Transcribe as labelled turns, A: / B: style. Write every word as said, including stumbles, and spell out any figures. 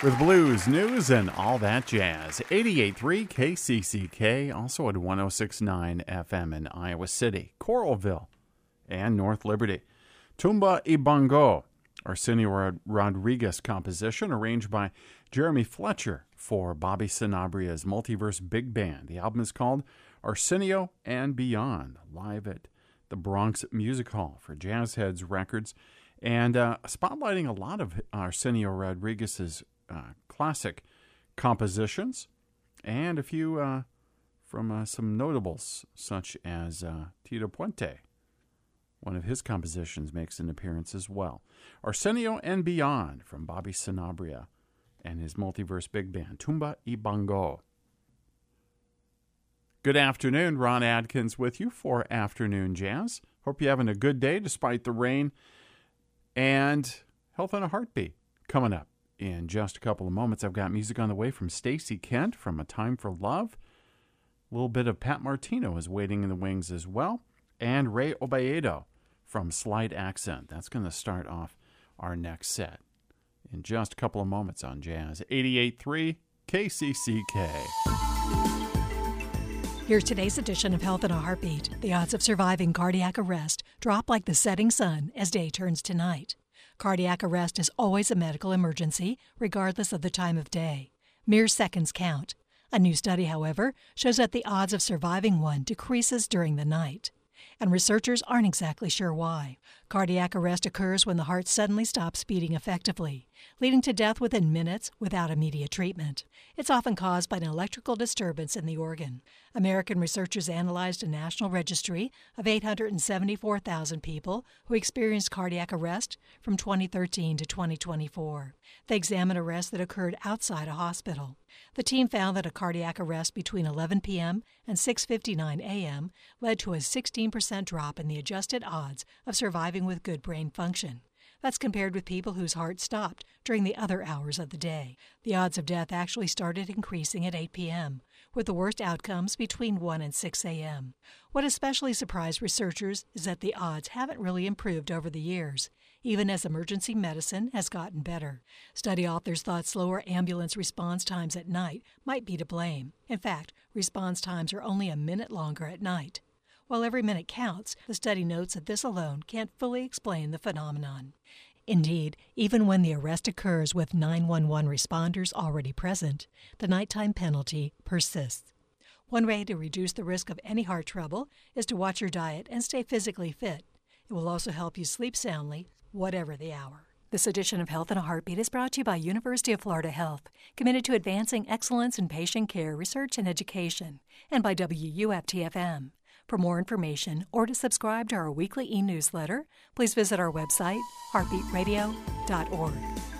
A: with blues, news, and all that jazz. eighty-eight point three K C C K, also at one oh six point nine F M in Iowa City, Coralville, and North Liberty. Tumba y Bongo, Arsenio Rod- Rodriguez composition, arranged by Jeremy Fletcher for Bobby Sanabria's Multiverse Big Band. The album is called Arsenio and Beyond, live at the Bronx Music Hall for Jazz Heads Records, and uh, spotlighting a lot of Arsenio Rodriguez's uh, classic compositions, and a few uh, from uh, some notables, such as uh, Tito Puente. One of his compositions makes an appearance as well. Arsenio and Beyond from Bobby Sanabria and his Multiverse Big Band, Tumba y Bongo. Good afternoon, Ron Adkins with you for Afternoon Jazz. Hope you're having a good day despite the rain. And Health on a Heartbeat coming up in just a couple of moments. I've got music on the way from Stacey Kent from A Time for Love. A little bit of Pat Martino is waiting in the wings as well. And Ray Obaedo from Slight Accent. That's going to start off our next set in just a couple of moments on Jazz. eighty-eight point three K C C K.
B: Here's today's edition of Health in a Heartbeat. The odds of surviving cardiac arrest drop like the setting sun as day turns to night. Cardiac arrest is always a medical emergency, regardless of the time of day. Mere seconds count. A new study, however, shows that the odds of surviving one decreases during the night. And researchers aren't exactly sure why. Cardiac arrest occurs when the heart suddenly stops beating effectively, leading to death within minutes without immediate treatment. It's often caused by an electrical disturbance in the organ. American researchers analyzed a national registry of eight hundred seventy-four thousand people who experienced cardiac arrest from twenty thirteen to twenty twenty-four. They examined arrests that occurred outside a hospital. The team found that a cardiac arrest between eleven p.m. and six fifty-nine a.m. led to a sixteen percent drop in the adjusted odds of surviving with good brain function. That's compared with people whose hearts stopped during the other hours of the day. The odds of death actually started increasing at eight p.m., with the worst outcomes between one and six a.m. What especially surprised researchers is that the odds haven't really improved over the years, even as emergency medicine has gotten better. Study authors thought slower ambulance response times at night might be to blame. In fact, response times are only a minute longer at night. While every minute counts, the study notes that this alone can't fully explain the phenomenon. Indeed, even when the arrest occurs with nine one one responders already present, the nighttime penalty persists. One way to reduce the risk of any heart trouble is to watch your diet and stay physically fit. It will also help you sleep soundly, whatever the hour. This edition of Health in a Heartbeat is brought to you by University of Florida Health, committed to advancing excellence in patient care, research, and education, and by W U F T F M. For more information or to subscribe to our weekly e-newsletter, please visit our website, heartbeat radio dot org.